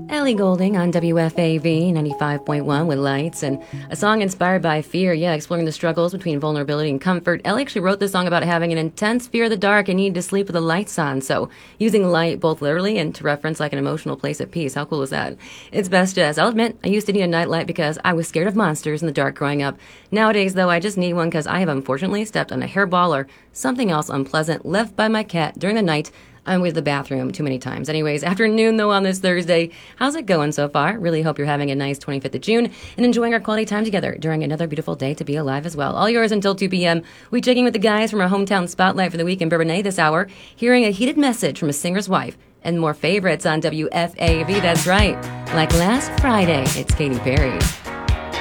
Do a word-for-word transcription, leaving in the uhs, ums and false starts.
Ellie Goulding on W F A V ninety-five point one with Lights, and a song inspired by fear, yeah, exploring the struggles between vulnerability and comfort. Ellie actually wrote this song about having an intense fear of the dark and need to sleep with the lights on, so using light both literally and to reference like an emotional place of peace. How cool is that? It's best jazz. I'll admit, I used to need a nightlight because I was scared of monsters in the dark growing up. Nowadays, though, I just need one because I have unfortunately stepped on a hairball or something else unpleasant left by my cat during the night. I'm with the bathroom too many times. Anyways, afternoon though on this Thursday. How's it going so far? Really hope you're having a nice twenty-fifth of June and enjoying our quality time together during another beautiful day to be alive as well. All yours until two p.m. We checking with the guys from our hometown spotlight for the week in Bourbonnais this hour, hearing a heated message from a singer's wife, and more favorites on W F A V. That's right. Like last Friday, it's Katy Perry.